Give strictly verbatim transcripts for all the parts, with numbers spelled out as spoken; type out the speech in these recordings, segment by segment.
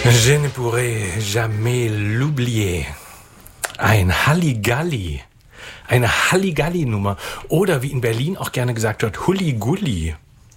Je ne pourrai jamais l'oublier. Ein Halligalli. Eine Halligalli-Nummer. Oder wie in Berlin auch gerne gesagt wird, Hulli-Gulli.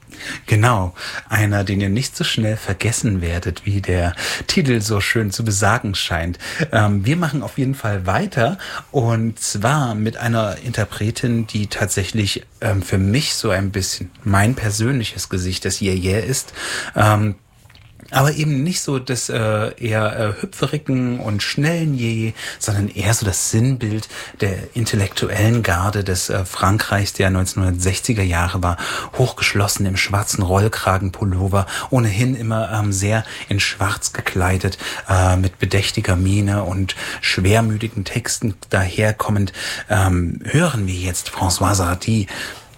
Genau, einer, den ihr nicht so schnell vergessen werdet, wie der Titel so schön zu besagen scheint. Ähm, wir machen auf jeden Fall weiter, und zwar mit einer Interpretin, die tatsächlich ähm, für mich so ein bisschen mein persönliches Gesicht des Yeah-Yeah ist. Ähm, Aber eben nicht so das äh, eher äh, hüpferigen und schnellen Je, sondern eher so das Sinnbild der intellektuellen Garde des äh, Frankreichs der neunzehnhundertsechziger Jahre war. Hochgeschlossen im schwarzen Rollkragenpullover, ohnehin immer ähm, sehr in schwarz gekleidet, äh, mit bedächtiger Miene und schwermütigen Texten daherkommend. Ähm, hören wir jetzt Françoise Hardy.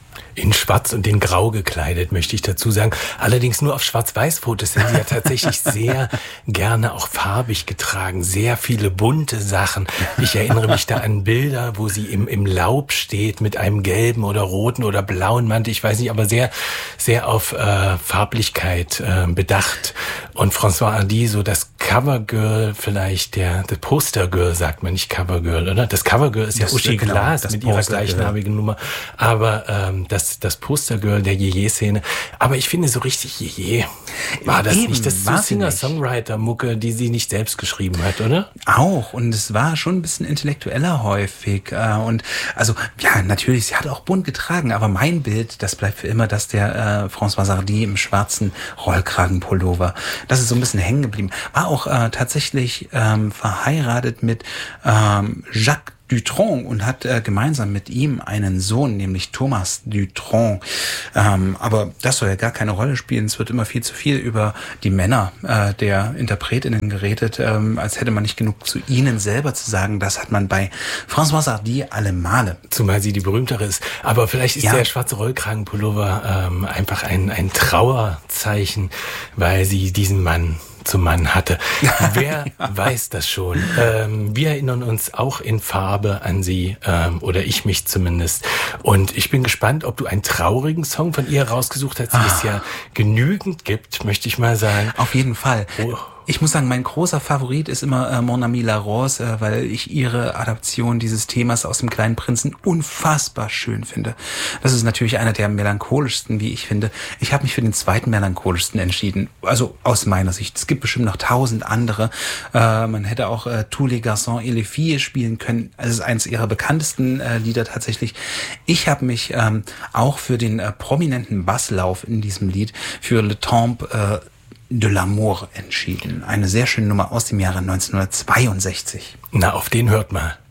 In schwarz und in grau gekleidet, möchte ich dazu sagen. Allerdings nur auf Schwarz-Weiß-Fotos sind sie ja tatsächlich sehr gerne auch farbig getragen. Sehr viele bunte Sachen. Ich erinnere mich da an Bilder, wo sie im, im Laub steht mit einem gelben oder roten oder blauen Mantel. Ich weiß nicht, aber sehr, sehr auf äh, Farblichkeit äh, bedacht. Und Françoise Hardy, so das Covergirl vielleicht, der, der Postergirl sagt man, nicht Covergirl, oder? Das Covergirl ist ja Das, Uschi genau, Glas mit ihrer gleichnamigen Nummer. Aber ähm, das das Postergirl der Je-Je-Szene. Aber ich finde, so richtig Je-Je war das Eben, nicht. Das ist so Singer-Songwriter-Mucke, die sie nicht selbst geschrieben hat, oder? Auch. Und es war schon ein bisschen intellektueller häufig. Und also, ja, natürlich, sie hat auch bunt getragen. Aber mein Bild, das bleibt für immer das der äh, Françoise Hardy im schwarzen Rollkragenpullover. Das ist so ein bisschen hängen geblieben. War auch äh, tatsächlich ähm, verheiratet mit ähm, Jacques Dutronc und hat äh, gemeinsam mit ihm einen Sohn, nämlich Thomas Dutronc. Ähm, aber das soll ja gar keine Rolle spielen. Es wird immer viel zu viel über die Männer äh, der Interpretinnen geredet, ähm, als hätte man nicht genug zu ihnen selber zu sagen. Das hat man bei Françoise Hardy alle Male. Zumal sie die berühmtere ist. Aber vielleicht ist Ja. der schwarze Rollkragenpullover ähm, einfach ein, ein Trauerzeichen, weil sie diesen Mann zum Mann hatte. Wer ja. weiß das schon? Ähm, wir erinnern uns auch in Farbe an sie, ähm, oder ich mich zumindest. Und ich bin gespannt, ob du einen traurigen Song von ihr rausgesucht hast, die ah. es ja genügend gibt, möchte ich mal sagen. Auf jeden Fall. Oh. Ich muss sagen, mein großer Favorit ist immer äh, Mon Ami La Rose, äh, weil ich ihre Adaption dieses Themas aus dem Kleinen Prinzen unfassbar schön finde. Das ist natürlich einer der melancholischsten, wie ich finde. Ich habe mich für den zweiten melancholischsten entschieden, also aus meiner Sicht. Es gibt bestimmt noch tausend andere. Äh, man hätte auch äh, Tous les garçons et les filles spielen können. Das ist eines ihrer bekanntesten äh, Lieder tatsächlich. Ich habe mich ähm, auch für den äh, prominenten Basslauf in diesem Lied, für Le Temple äh, de l'amour entschieden. Eine sehr schöne Nummer aus dem Jahre neunzehnhundertzweiundsechzig. Na, auf den hört mal.